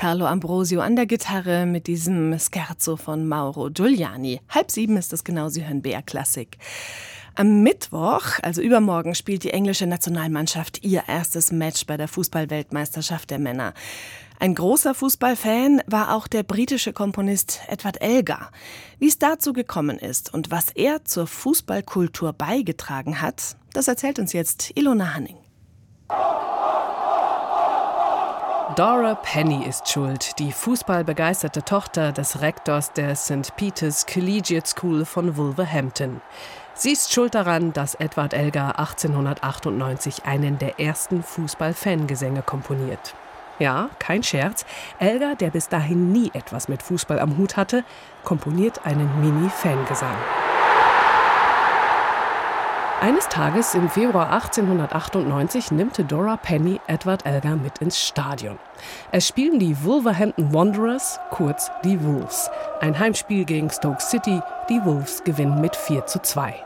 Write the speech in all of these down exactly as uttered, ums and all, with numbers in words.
Carlo Ambrosio an der Gitarre mit diesem Scherzo von Mauro Giuliani. Halb sieben ist es genau, Sie hören B R Klassik. Am Mittwoch, also übermorgen, spielt die englische Nationalmannschaft ihr erstes Match bei der Fußball-Weltmeisterschaft der Männer. Ein großer Fußballfan war auch der britische Komponist Edward Elgar. Wie es dazu gekommen ist und was er zur Fußballkultur beigetragen hat, das erzählt uns jetzt Ilona Hanning. Dora Penny ist schuld, die fußballbegeisterte Tochter des Rektors der Saint Peter's Collegiate School von Wolverhampton. Sie ist schuld daran, dass Edward Elgar achtzehnhundertachtundneunzig einen der ersten Fußball-Fangesänge komponiert. Ja, kein Scherz, Elgar, der bis dahin nie etwas mit Fußball am Hut hatte, komponiert einen Mini-Fangesang. Eines Tages im Februar achtzehnhundertachtundneunzig nimmt Dora Penny Edward Elgar mit ins Stadion. Es spielen die Wolverhampton Wanderers, kurz die Wolves. Ein Heimspiel gegen Stoke City, die Wolves gewinnen mit vier zu zwei.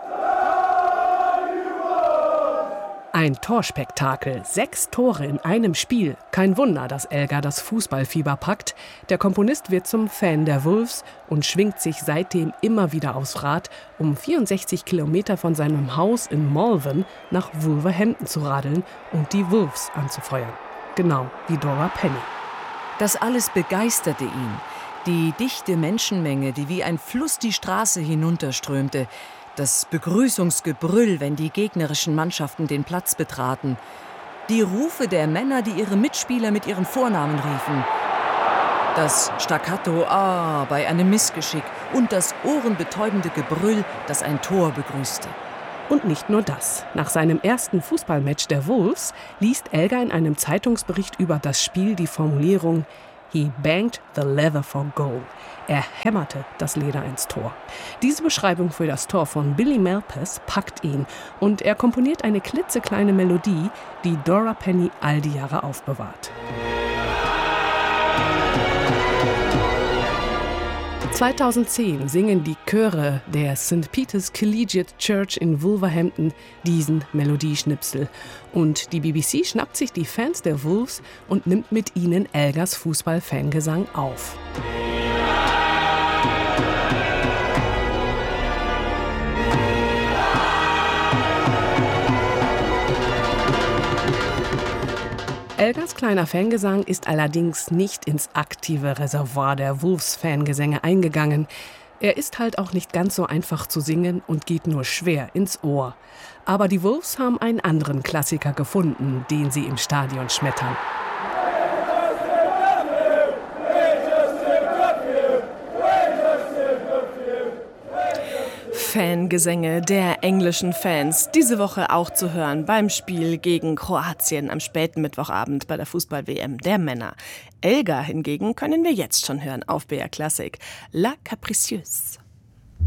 Ein Torspektakel, sechs Tore in einem Spiel. Kein Wunder, dass Elgar das Fußballfieber packt. Der Komponist wird zum Fan der Wolves und schwingt sich seitdem immer wieder aufs Rad, um vierundsechzig Kilometer von seinem Haus in Malvern nach Wolverhampton zu radeln und die Wolves anzufeuern. Genau wie Dora Penny. Das alles begeisterte ihn. Die dichte Menschenmenge, die wie ein Fluss die Straße hinunterströmte. Das Begrüßungsgebrüll, wenn die gegnerischen Mannschaften den Platz betraten. Die Rufe der Männer, die ihre Mitspieler mit ihren Vornamen riefen. Das Staccato Ah bei einem Missgeschick und das ohrenbetäubende Gebrüll, das ein Tor begrüßte. Und nicht nur das. Nach seinem ersten Fußballmatch der Wolves liest Elgar in einem Zeitungsbericht über das Spiel die Formulierung "He banged the leather for goal." Er hämmerte das Leder ins Tor. Diese Beschreibung für das Tor von Billy Malpass packt ihn und er komponiert eine klitzekleine Melodie, die Dora Penny all die Jahre aufbewahrt. zweitausendzehn singen die Chöre der Saint Peter's Collegiate Church in Wolverhampton diesen Melodieschnipsel. Und die B B C schnappt sich die Fans der Wolves und nimmt mit ihnen Elgars Fußball-Fangesang auf. Elgars kleiner Fangesang ist allerdings nicht ins aktive Reservoir der Wolves-Fangesänge eingegangen. Er ist halt auch nicht ganz so einfach zu singen und geht nur schwer ins Ohr. Aber die Wolves haben einen anderen Klassiker gefunden, den sie im Stadion schmettern. Fangesänge der englischen Fans. Diese Woche auch zu hören beim Spiel gegen Kroatien am späten Mittwochabend bei der Fußball-W M der Männer. Elgar hingegen können wir jetzt schon hören auf B R Klassik. La Capricieuse.